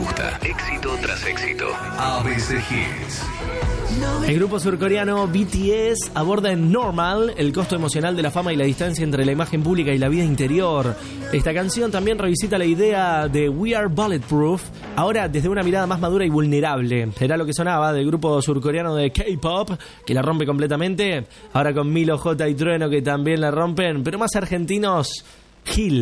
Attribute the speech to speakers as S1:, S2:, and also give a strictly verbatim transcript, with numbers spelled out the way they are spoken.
S1: gusta. Éxito tras éxito. A B C Hits.
S2: El grupo surcoreano B T S aborda en Normal el costo emocional de la fama y la distancia entre la imagen pública y la vida interior. Esta canción también revisita la idea de We Are Bulletproof, ahora desde una mirada más madura y vulnerable. Era lo que sonaba del grupo surcoreano de K-pop, que la rompe completamente. Ahora con Milo J y Trueno, que también la rompen, pero más argentinos, Gil.